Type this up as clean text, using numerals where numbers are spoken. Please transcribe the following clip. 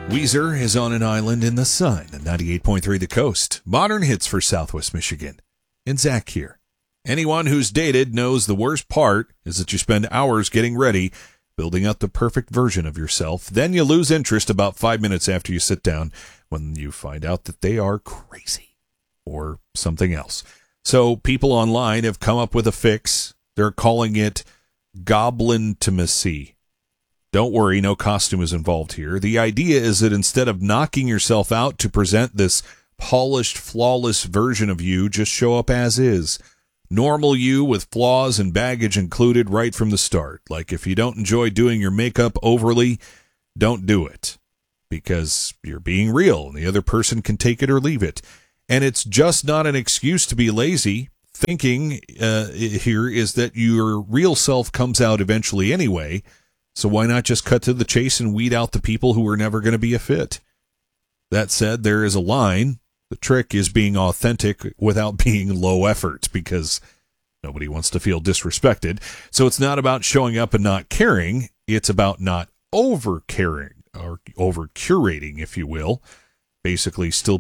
Weezer is on an island in the sun at 98.3 The Coast. Modern hits for Southwest Michigan. And Zach here. Anyone who's dated knows the worst part is that you spend hours getting ready, building up the perfect version of yourself. Then you lose interest about 5 minutes after you sit down when you find out that they are crazy or something else. So people online have come up with a fix. They're calling it goblintimacy. Don't worry, no costume is involved here. The idea is that instead of knocking yourself out to present this polished, flawless version of you, just show up as is. Normal you with flaws and baggage included right from the start. Like if you don't enjoy doing your makeup overly, don't do it. Because you're being real and the other person can take it or leave it. And it's just not an excuse to be lazy. Thinking here is that your real self comes out eventually anyway. So why not just cut to the chase and weed out the people who are never going to be a fit? That said, there is a line. The trick is being authentic without being low effort because nobody wants to feel disrespected. So it's not about showing up and not caring. It's about not over caring or over curating, if you will. Basically still